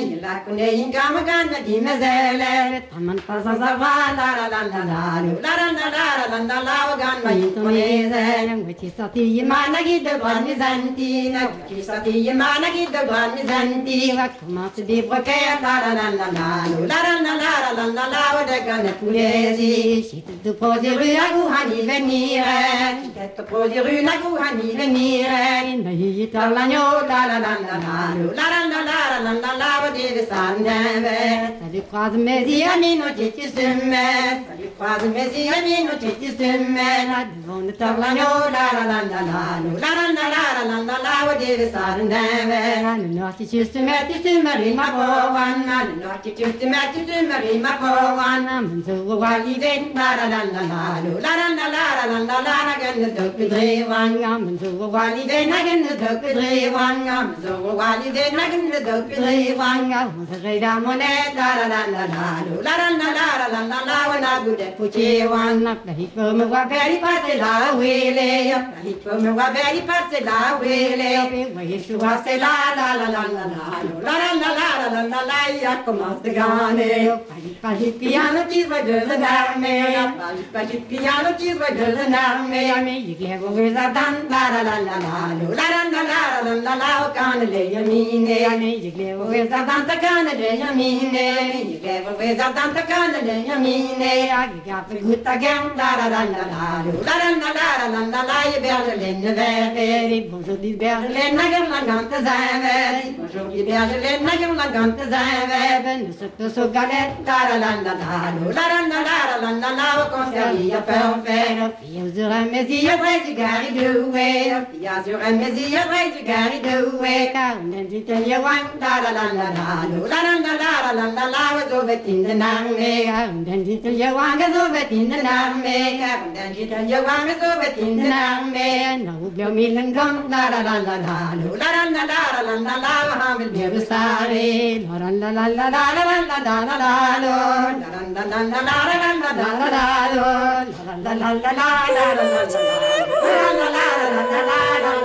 la kune ingama gana di mezele taman pasa zava la la la la la la la la la la la gan ma intoneze ngati sati yimana gid ban mizantina ngati sati yimana gid ban mizanti comment se débroquer la la la la la la la la la la la de gana pulezi shit de poser a guhani venire de poser una guhani venire nahi tarlagno la la la la la la la la la la de sandeve salut croise mes amis no titi semme salut croise mes amis no titi semme devant le tarlagno la la la la la la la la la la de sandeve no titi semme titi marima povan no titi marima povan so wali den la la la la la la la la la gan de bedrevan so wali den gan de bedrevan so wali den gan de bedrevan Reda moneta la la la la la la la la la la la la gude puchewan la hikko me wa beri parte la wele la hikko me wa beri parte la wele wa yeshu wa se la la la la la la la la la la la la ya commence gane pali piano ti va de l'arme pali piano ti va de l'arme me yigle go za dan la la la la la la la la la la la kan le yamine me yigle go za dan ta kan le yamine yigle go za dan ta kan le yamine aga fe gutta gam la la la la la la la la la la la ye berlin verde bonjour di berlin nagam la gante zave bonjour di berlin nagam la gante zave ben so galetta la la la la la la la la la la conservia perfetto io sur un mesia vai di gari due io sur un mesia vai di gari due car nell'Italia wan la la la la la la la la la la la dove tinne nanne nell'Italia wan dove tinne nanne nell'Italia wan dove tinne nanne no ubbiamo milan gom la la la la la la la la la la la hamil bir sare la la la la la la la la la la la la la la la la la